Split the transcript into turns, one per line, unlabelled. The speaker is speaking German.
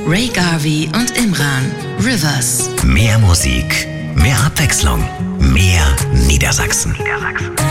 Ray Garvey und Imran. Rivers.
Mehr Musik, mehr Abwechslung, mehr Niedersachsen.